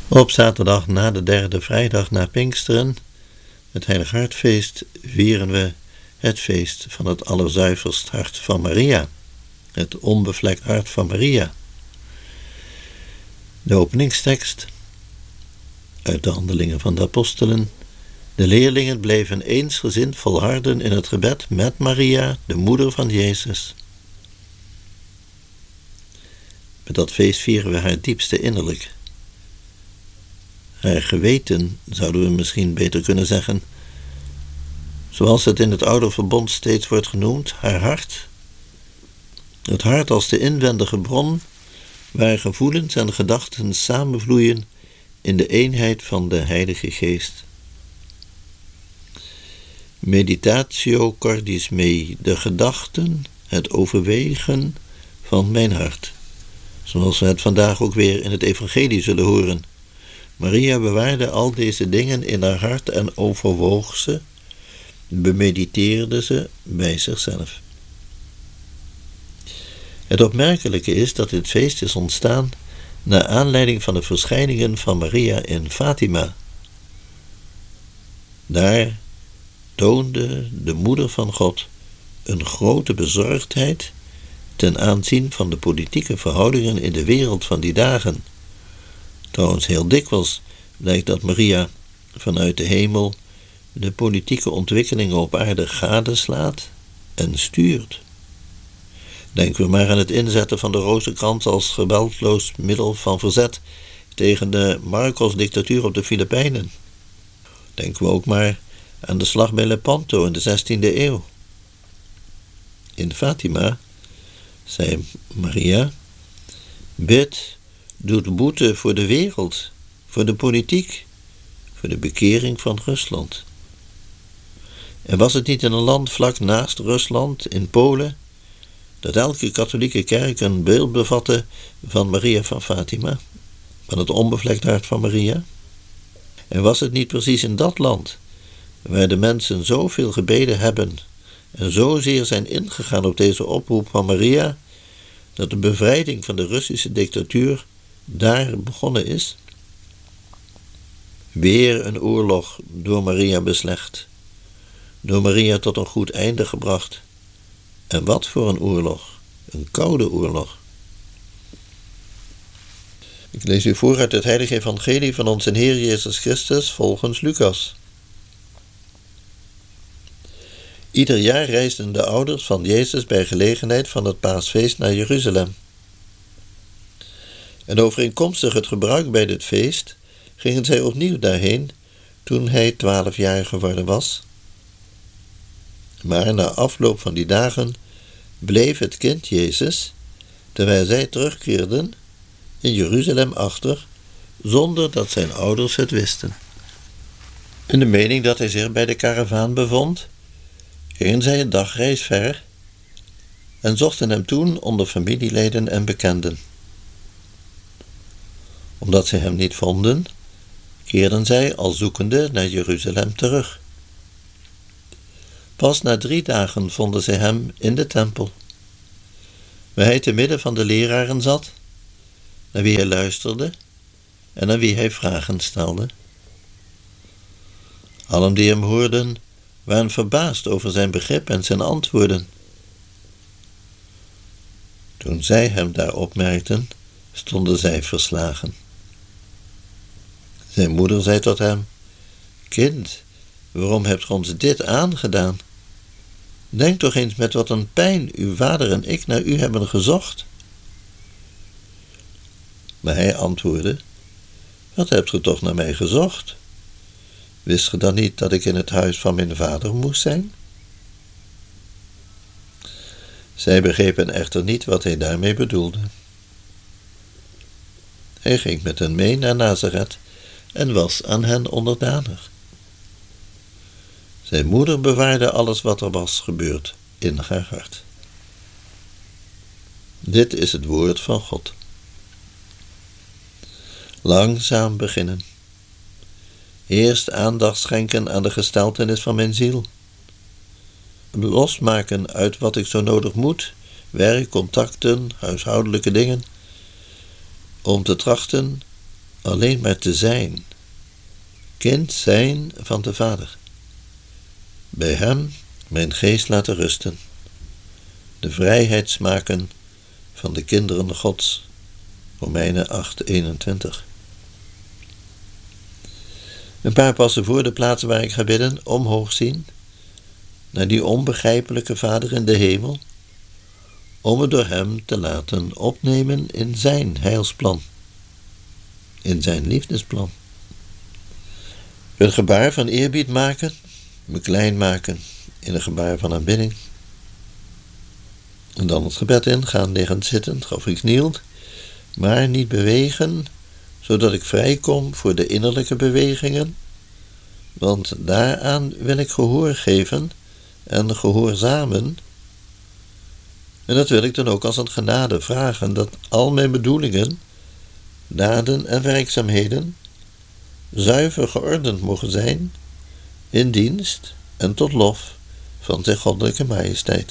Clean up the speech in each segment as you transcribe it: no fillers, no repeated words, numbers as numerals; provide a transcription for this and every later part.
Op zaterdag na de derde vrijdag na Pinksteren, het Heilig Hartfeest, vieren we het feest van het Allerzuiverst Hart van Maria, het onbevlekt Hart van Maria. De openingstekst uit de Handelingen van de Apostelen. De leerlingen bleven eensgezind volharden in het gebed met Maria, de moeder van Jezus. Met dat feest vieren we haar diepste innerlijk. Haar geweten, zouden we misschien beter kunnen zeggen. Zoals het in het oude verbond steeds wordt genoemd, haar hart. Het hart als de inwendige bron, waar gevoelens en gedachten samenvloeien in de eenheid van de Heilige Geest. Meditatio cordis mei, de gedachten, het overwegen van mijn hart. Zoals we het vandaag ook weer in het evangelie zullen horen. Maria bewaarde al deze dingen in haar hart en overwoog ze, bemediteerde ze bij zichzelf. Het opmerkelijke is dat dit feest is ontstaan naar aanleiding van de verschijningen van Maria in Fatima. Daar toonde de moeder van God een grote bezorgdheid ten aanzien van de politieke verhoudingen in de wereld van die dagen. Trouwens, heel dikwijls blijkt dat Maria vanuit de hemel de politieke ontwikkelingen op aarde gadeslaat en stuurt. Denken we maar aan het inzetten van de Rozenkrans als geweldloos middel van verzet tegen de Marcos-dictatuur op de Filipijnen. Denken we ook maar aan de slag bij Lepanto in de 16e eeuw. In Fatima zei Maria: bid, doet boete voor de wereld, voor de politiek, voor de bekering van Rusland. En was het niet in een land vlak naast Rusland, in Polen, dat elke katholieke kerk een beeld bevatte van Maria van Fatima, van het onbevlekt hart van Maria? En was het niet precies in dat land, waar de mensen zoveel gebeden hebben en zozeer zijn ingegaan op deze oproep van Maria, dat de bevrijding van de Russische dictatuur daar begonnen is? Weer een oorlog door Maria beslecht, door Maria tot een goed einde gebracht. En wat voor een oorlog, een koude oorlog. Ik lees u voor uit het heilige evangelie van onze Heer Jezus Christus volgens Lucas. Ieder jaar reisden de ouders van Jezus bij gelegenheid van het paasfeest naar Jeruzalem. En overeenkomstig het gebruik bij dit feest gingen zij opnieuw daarheen toen hij 12 jaar geworden was. Maar na afloop van die dagen bleef het kind Jezus, terwijl zij terugkeerden, in Jeruzalem achter, zonder dat zijn ouders het wisten. In de mening dat hij zich bij de karavaan bevond, gingen zij een dagreis ver en zochten hem toen onder familieleden en bekenden. Omdat zij hem niet vonden, keerden zij al zoekende naar Jeruzalem terug. Pas na 3 dagen vonden zij hem in de tempel, waar hij te midden van de leraren zat, naar wie hij luisterde en aan wie hij vragen stelde. Allen die hem hoorden, waren verbaasd over zijn begrip en zijn antwoorden. Toen zij hem daar opmerkten, stonden zij verslagen. Zijn moeder zei tot hem: kind, waarom hebt ge ons dit aangedaan? Denk toch eens met wat een pijn uw vader en ik naar u hebben gezocht. Maar hij antwoordde: wat hebt ge toch naar mij gezocht? Wist ge dan niet dat ik in het huis van mijn vader moest zijn? Zij begrepen echter niet wat hij daarmee bedoelde. Hij ging met hen mee naar Nazareth en was aan hen onderdanig. Zijn moeder bewaarde alles wat er was gebeurd in haar hart. Dit is het woord van God. Langzaam beginnen. Eerst aandacht schenken aan de gesteltenis van mijn ziel. Losmaken uit wat ik zo nodig moet, werk, contacten, huishoudelijke dingen, om te trachten alleen maar te zijn, kind zijn van de Vader. Bij hem mijn geest laten rusten, de vrijheid smaken van de kinderen Gods. Romeinen 8:21. Een paar passen voor de plaats waar ik ga bidden, omhoog zien, naar die onbegrijpelijke Vader in de hemel, om het door hem te laten opnemen in zijn heilsplan, in zijn liefdesplan. Een gebaar van eerbied maken, me klein maken in een gebaar van aanbidding. En dan het gebed ingaan, liggend, zittend of geknield, maar niet bewegen, zodat ik vrijkom voor de innerlijke bewegingen, want daaraan wil ik gehoor geven en gehoorzamen. En dat wil ik dan ook als een genade vragen, dat al mijn bedoelingen, daden en werkzaamheden zuiver geordend mogen zijn in dienst en tot lof van zijn goddelijke majesteit.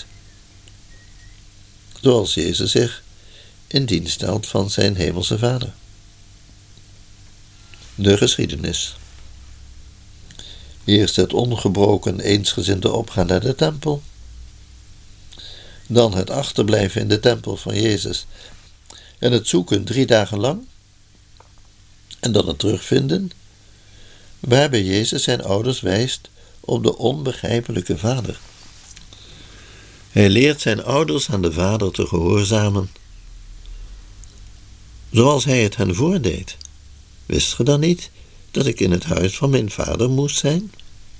Zoals Jezus zich in dienst stelt van zijn hemelse Vader. De geschiedenis. Eerst het ongebroken eensgezinde opgaan naar de tempel. Dan het achterblijven in de tempel van Jezus en het zoeken 3 dagen lang. En dan het terugvinden, waarbij Jezus zijn ouders wijst op de onbegrijpelijke Vader. Hij leert zijn ouders aan de Vader te gehoorzamen, zoals hij het hen voordeed. Wist ge dan niet dat ik in het huis van mijn vader moest zijn?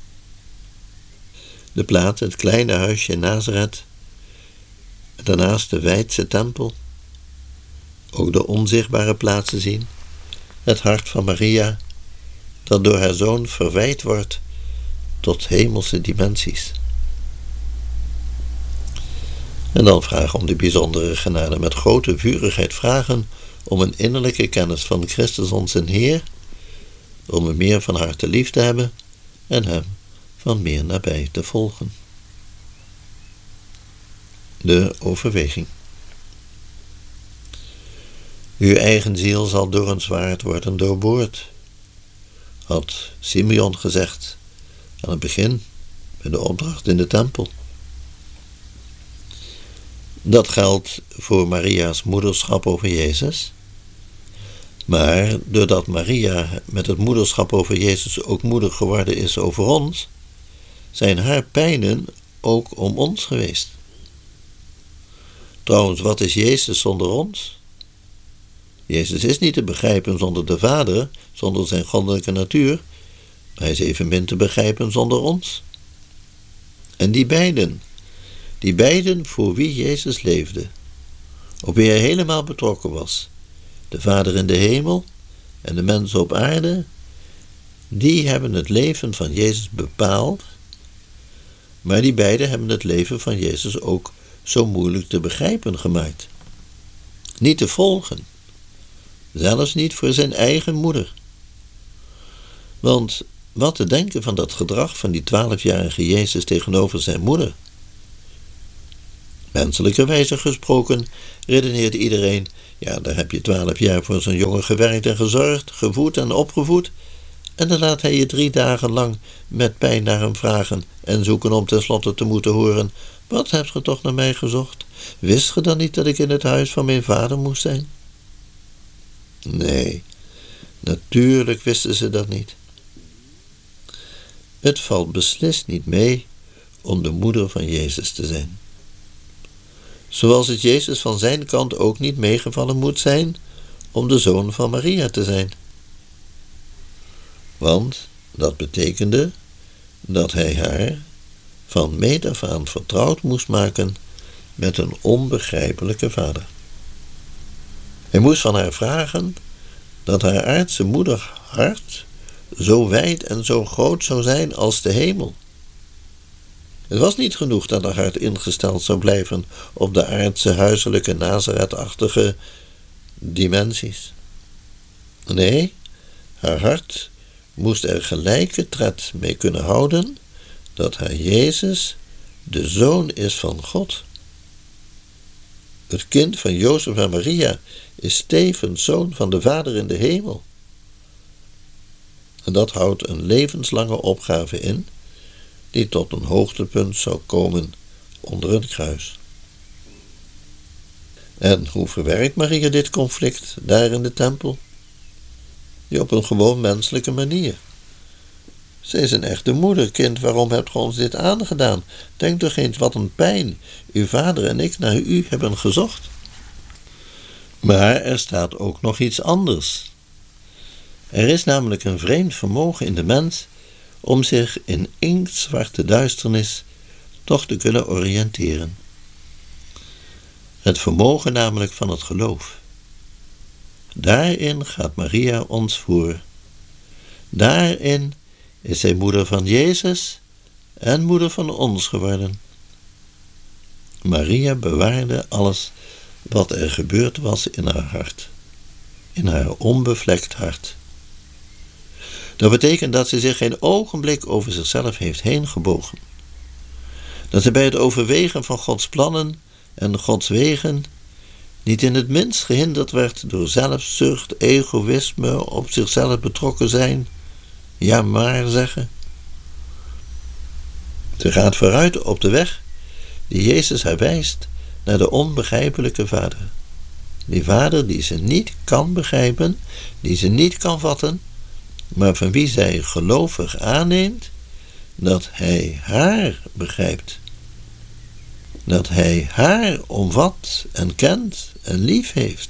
De plaats, het kleine huisje in Nazareth, en daarnaast de wijdse tempel, ook de onzichtbare plaatsen zien, het hart van Maria, dat door haar zoon verwijd wordt tot hemelse dimensies. En dan vragen om de bijzondere genade, met grote vurigheid vragen om een innerlijke kennis van Christus onze Heer, om hem meer van harte lief te hebben en hem van meer nabij te volgen. De overweging. Uw eigen ziel zal door een zwaard worden doorboord, had Simeon gezegd aan het begin bij de opdracht in de tempel. Dat geldt voor Maria's moederschap over Jezus. Maar doordat Maria met het moederschap over Jezus ook moeder geworden is over ons, zijn haar pijnen ook om ons geweest. Trouwens, wat is Jezus zonder ons? Jezus is niet te begrijpen zonder de Vader, zonder zijn goddelijke natuur. Hij is evenmin te begrijpen zonder ons. En die beiden voor wie Jezus leefde, op wie hij helemaal betrokken was, de Vader in de hemel en de mensen op aarde, die hebben het leven van Jezus bepaald, maar die beiden hebben het leven van Jezus ook zo moeilijk te begrijpen gemaakt. Niet te volgen, zelfs niet voor zijn eigen moeder. Want wat te denken van dat gedrag van die 12-jarige Jezus tegenover zijn moeder? Menselijkerwijze gesproken redeneert iedereen, ja, daar heb je 12 jaar voor zo'n jongen gewerkt en gezorgd, gevoed en opgevoed, en dan laat hij je 3 dagen lang met pijn naar hem vragen en zoeken om tenslotte te moeten horen, wat hebt ge toch naar mij gezocht? Wist ge dan niet dat ik in het huis van mijn vader moest zijn? Nee, natuurlijk wisten ze dat niet. Het valt beslist niet mee om de moeder van Jezus te zijn. Zoals het Jezus van zijn kant ook niet meegevallen moet zijn om de zoon van Maria te zijn. Want dat betekende dat hij haar van meet af aan vertrouwd moest maken met een onbegrijpelijke Vader. Hij moest van haar vragen dat haar aardse moederhart zo wijd en zo groot zou zijn als de hemel. Het was niet genoeg dat haar hart ingesteld zou blijven op de aardse, huiselijke, Nazareth-achtige dimensies. Nee, haar hart moest er gelijke tred mee kunnen houden dat haar Jezus de Zoon is van God. Het kind van Jozef en Maria is tevens zoon van de Vader in de hemel. En dat houdt een levenslange opgave in, die tot een hoogtepunt zou komen onder het kruis. En hoe verwerkt Maria dit conflict daar in de tempel? Ja, op een gewoon menselijke manier. Zij is een echte moeder. Kind, waarom hebt ge ons dit aangedaan? Denk toch eens wat een pijn uw vader en ik naar u hebben gezocht. Maar er staat ook nog iets anders. Er is namelijk een vreemd vermogen in de mens om zich in inktzwarte duisternis toch te kunnen oriënteren. Het vermogen namelijk van het geloof. Daarin gaat Maria ons voor. Daarin is zij moeder van Jezus en moeder van ons geworden. Maria bewaarde alles wat er gebeurd was in haar hart, in haar onbevlekt hart. Dat betekent dat ze zich geen ogenblik over zichzelf heeft heen gebogen. Dat ze bij het overwegen van Gods plannen en Gods wegen niet in het minst gehinderd werd door zelfzucht, egoïsme, op zichzelf betrokken zijn, ja maar zeggen. Ze gaat vooruit op de weg die Jezus haar wijst naar de onbegrijpelijke Vader. Die Vader die ze niet kan begrijpen, die ze niet kan vatten, maar van wie zij gelovig aanneemt dat Hij haar begrijpt. Dat Hij haar omvat en kent en lief heeft.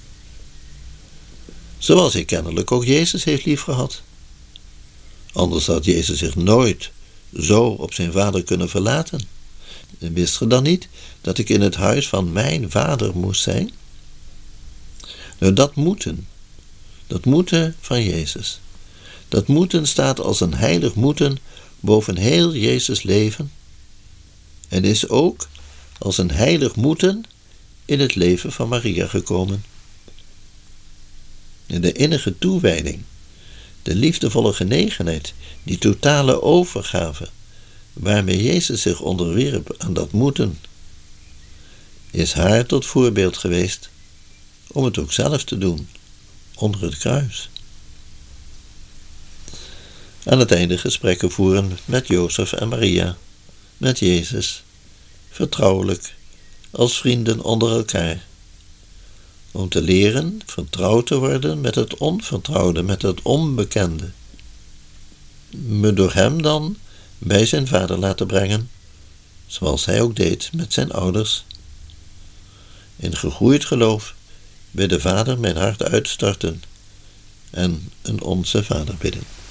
Zoals hij kennelijk ook Jezus heeft liefgehad. Anders had Jezus zich nooit zo op zijn Vader kunnen verlaten. En wist ge dan niet dat ik in het huis van mijn Vader moest zijn? Nou, dat moeten van Jezus. Dat moeten staat als een heilig moeten boven heel Jezus' leven en is ook als een heilig moeten in het leven van Maria gekomen. En de innige toewijding, de liefdevolle genegenheid, die totale overgave, waarmee Jezus zich onderwierp aan dat moeten, is haar tot voorbeeld geweest om het ook zelf te doen, onder het kruis. Aan het einde gesprekken voeren met Jozef en Maria, met Jezus, vertrouwelijk, als vrienden onder elkaar, om te leren vertrouwd te worden met het onvertrouwde, met het onbekende, me door hem dan bij zijn Vader laten brengen, zoals hij ook deed met zijn ouders. In gegroeid geloof bij de Vader mijn hart uitstorten en een Onze Vader bidden.